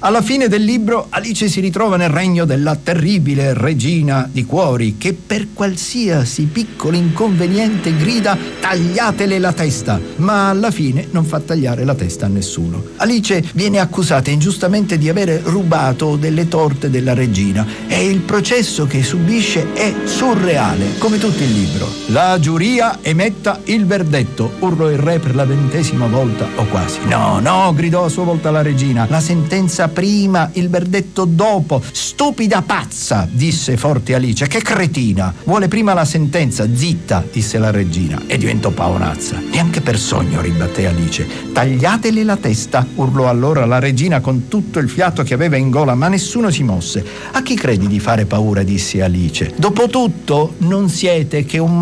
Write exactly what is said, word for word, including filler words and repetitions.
Alla fine del libro Alice si ritrova nel regno della terribile regina di cuori, che per qualsiasi piccolo inconveniente grida tagliatele la testa, ma alla fine non fa tagliare la testa a nessuno. Alice viene accusata ingiustamente di avere rubato delle torte della regina e il processo che subisce è surreale, come tutto il libro. La giuria emetta il verdetto, urlò il re per la ventesima volta o quasi. No, no, gridò a sua volta la regina, la sentenza prima, il verdetto dopo. Stupida pazza, disse forte Alice, che cretina, vuole prima la sentenza. Zitta, disse la regina, e diventò paonazza. Neanche per sogno, ribatté Alice. Tagliatele la testa, urlò allora la regina con tutto il fiato che aveva in gola, ma nessuno si mosse. A chi credi di fare paura, disse Alice. Dopotutto non siete che un